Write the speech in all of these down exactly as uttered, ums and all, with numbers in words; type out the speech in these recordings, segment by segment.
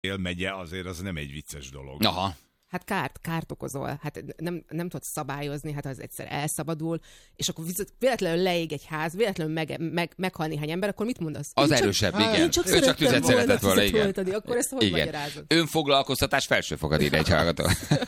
Pest-Székely megye azért az nem egy vicces dolog. Aha. Hát kárt, kárt okozol. Hát nem, nem tudod szabályozni, hát az egyszer elszabadul, és akkor véletlenül leég egy ház, véletlenül meg, meg, meghal néhány ember, akkor mit mondasz? Az én erősebb, csak, igen. Én csak ő csak tüzet szeretett volna, igen. Tölteni. Akkor ezt hogy igen. magyarázod? Önfoglalkoztatás felsőfokad ide egy hallgató.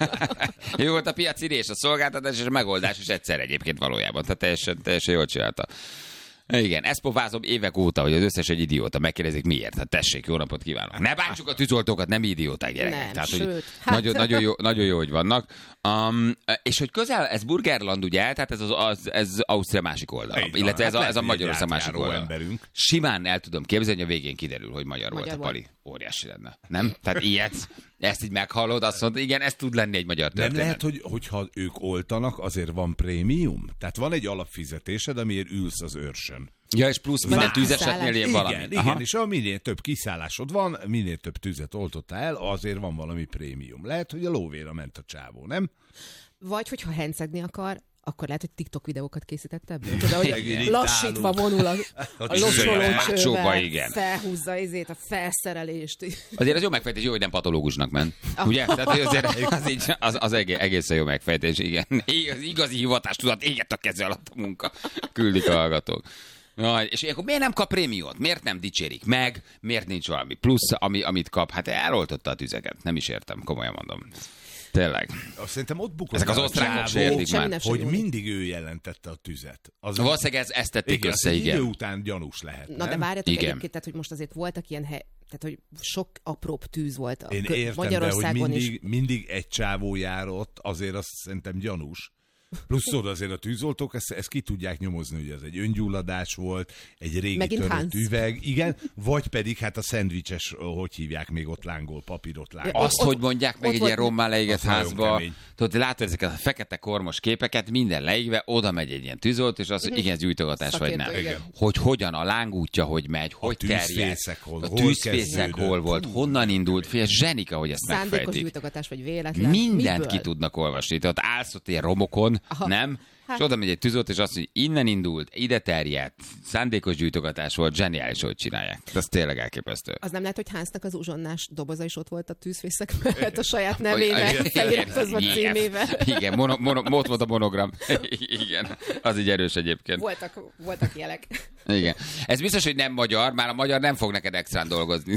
Jó volt a piaci és a szolgáltatás és a megoldás is egyszer egyébként valójában. Tehát teljesen, teljesen jól csinálta. Igen, ezt pofázom évek óta, hogy az összes egy idióta. Megkérdezik miért. Hát tessék, jó napot kívánok. Ne bántsuk a tűzoltókat, nem idióták gyerekek. Nem, Tehát, sőt. hogy Hát... nagyon, nagyon, jó, nagyon jó, hogy vannak. Um, és hogy közel, ez Burgerland ugye, tehát ez, az, az, ez Ausztria másik oldala. Így Illetve van. ez, Hát a, ez a lehet, Magyarország hogy másik oldala. emberünk. Simán el tudom képzelni, hogy a végén kiderül, hogy magyar, magyar volt a volt. pali. Óriási lenne. Nem? Tehát ilyet, ezt így meghallod, azt mondod, igen, ez tud lenni egy magyar történet. Nem lehet, hogy, hogyha ők oltanak, azért van prémium? Tehát van egy alapfizetésed, amiért ülsz az őrsön. Ja, és plusz minden tűzesetnél ilyen valami. Igen, igen, és ha minél több kiszállásod van, minél több tüzet oltottál el, azért van valami prémium. Lehet, hogy a lóvéra ment a csávó, nem? Vagy, hogyha hencegni akar, akkor lehet, hogy TikTok videókat készített ebből. Tudod, hogy Igen, lassítva vonul a, a locsolócsővel, igen. felhúzza izét, a felszerelést. Azért az jó megfejtés, jó, hogy nem patológusnak ment. Ugye? Tehát hogy azért az, így, az, az egészen jó megfejtés, igen. Az igazi hivatástudat éget a keze alatt a munka. Küldik a hallgatók. Ja, és akkor miért nem kap prémiót? Miért nem dicsérik meg? Miért nincs valami plusz, ami, amit kap? Hát eloltotta a tüzeket. Nem is értem, komolyan mondom. Tényleg. Szerintem ott bukott. Ezek az osztrákok se értik már. Hogy mindig ő jelentette a tüzet. Az valószínűleg ez, ezt tették igen, össze, igen. Idő után gyanús lehet. Na nem? de várjatok igen. egyébként, tehát, hogy most azért voltak ilyen hely, tehát, hogy sok apróbb tűz volt a Én kö- értem, Magyarországon de hogy mindig, is. mindig egy csávó járott, azért azt szerintem gyanús. Plusz szóval azért a tűzoltók, ezt, ezt ki tudják nyomozni, hogy ez egy öngyulladás volt, egy régi Megint törött Hans. üveg, igen, vagy pedig hát a szendvicses, hogy hívják még ott lángol, papírot lángol. Azt, Ott- hogy mondják meg ott egy volt- ilyen rommá leégett Az nagyon házba, kemény. tudod, látod ezeket a fekete kormos képeket, minden leégve, oda megy egy ilyen tűzolt, és az, hogy igen, ez gyújtogatás vagy nem. Szakértő, igen. Hogy hogyan, a lángútja, hogy megy, hogy terjed. tűzfészek hol- A hol tűzfészek kezdődött. hol volt, honnan indult, fél zsenika, hogy ezt Szándékos megfejtik. gyújtogatás, vagy véletlen. Mindent Miből? ki tudnak olvasni. Tehát állsz ott ilyen romokon, Aha. nem? Hát- És oda megy egy tűzolt, és azt mondja, hogy innen indult, ide terjedt, szándékos gyújtogatás volt, zseniális, hogy csinálják. Ez tényleg elképesztő. Az nem lehet, hogy Hansnak az uzsonnás doboza is ott volt a tűzfészek mellett a saját Igen, nevével, igen, feliratozva igen. címével. Igen, mono, mono, ott volt a monogram. Igen, az így erős egyébként. Voltak, voltak jelek. Igen. Ez biztos, hogy nem magyar, már a magyar nem fog neked extrán dolgozni.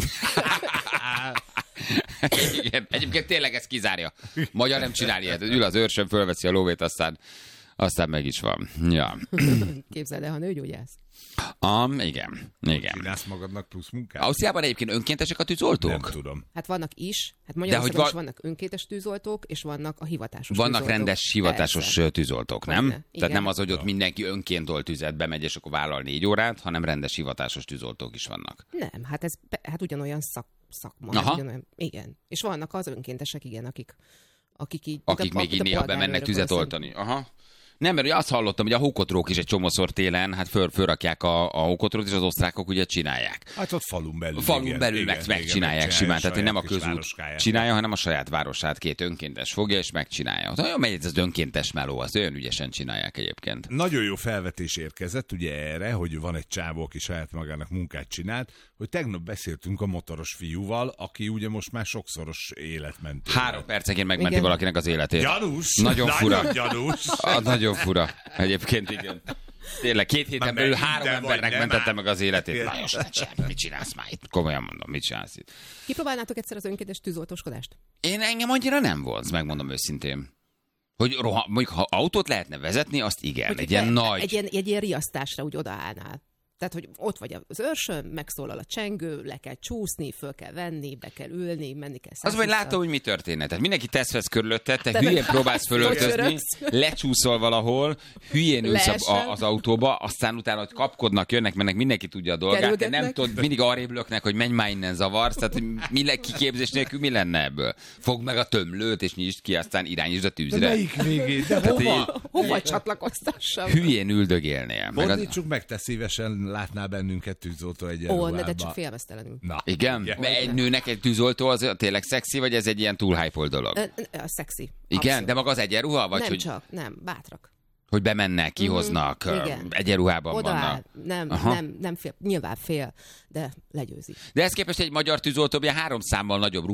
Igen. Egyébként tényleg ez kizárja. Magyar nem csinál ilyet. Ül az őrsön, fölveszi a lóvét, aztán, aztán meg is van. Ja. Képzeld el, ha nőgyógyász. Um, igen. Igen. Csinálsz magadnak plusz munkát? Ausztriában egyébként önkéntesek a tűzoltók? Nem tudom. Hát vannak is, hát De Magyarországon hogy is va- vannak önkéntes tűzoltók, és vannak a hivatásos Vannak tűzoltók. rendes hivatásos Persze. tűzoltók, nem? Hogyne, Tehát igen. nem az, hogy ott mindenki önként olt tüzet, bemegy, és akkor vállal négy órát, hanem rendes hivatásos tűzoltók is vannak. Nem, hát ez hát ugyanolyan szak, szakma. Aha. Hát ugyanolyan, igen. És vannak az önkéntesek, igen, akik, akik így... Akik a- még így a néha bemennek tüzet polgárőrök, oltani. Aha. Nem, mert ugye azt hallottam, hogy a hókotrók is egy csomószor télen, hát föl, fölrakják a, a hókotrót, és az osztrákok ugye csinálják. Hát ott falun belül. Falun igen, belül igen, meg, igen, megcsinálják simán, tehát nem a saját kis közút városkáját. csinálja, hanem a saját városát két önkéntes fogja, és megcsinálja. Olyan megy ez az önkéntes meló, az olyan ügyesen csinálják egyébként. Nagyon jó felvetés érkezett ugye erre, hogy van egy csávó, aki saját magának munkát csinált, hogy tegnap beszéltünk a motoros fiúval, aki ugye most már sokszoros életmentő. Három percenként megmenti Igen. valakinek az életét. Gyanús! Nagyon fura. Nagyon gyanús! Ah, nagyon fura. Egyébként igen. Tényleg két héten Már belül megint, három de embernek vagy nem mentette áll. meg az életét. Igen. Lajos, ne csinálj, mit csinálsz már itt? Komolyan mondom, mit csinálsz itt? Kipróbálnátok egyszer az önkéntes tűzoltóskodást? Én engem annyira nem vonz, megmondom őszintén. Hogy roha, mondjuk, ha autót lehetne vezetni, azt igen, Hogy egy ilyen te- nagy... Egy ilyen, egy ilyen riasztásra úgy odaállnál. Tehát, hogy ott vagy az őrsön, megszólal a csengő, le kell csúszni, föl kell venni, be kell ülni, menni kell Az vagy száz látom, hogy mi történt. Tehát mindenki tesz vesz körülötted, te Te hülyén meg próbálsz fölöltözni, csörögsz. lecsúszol valahol, hülyén ülsz a- Leesel. az autóba, aztán utána, hogy kapkodnak, jönnek, mennek, mindenki tudja a dolgát, te nem Kerülgetnek. tudod, mindig arrébb löknek, hogy menj már innen, zavarsz, tehát hogy mi le, kiképzés nélkül mi lenne ebből? Fogd meg a tömlőt, és nyisd ki, aztán irányítsd a De tűzre. melyik végén? De Tehát így- hova? Hova csatlakoztassam? Hülyén üldögélnél. Meg az... Fordítsuk meg, te szívesen látnál bennünket tűzoltó Ó, egyenruhában. ne, de csak félmeztelenül. Na. Igen? Igen. Mert egy nőnek egy tűzoltó az tényleg szexi, vagy ez egy ilyen túl hype dolog? Ö, ö, A szexi. Igen, Abszolút. de maga az egyenruha? Vagy Nem hogy, csak, nem, bátrak. hogy bemennek, kihoznak, Mhm, mm, igen. egyenruhában Odaáll, vannak. nem, Aha. nem, nem fél, nyilván fél, de legyőzi. De ezt képest egy magyar tűzoltó ugye három számmal nagyobb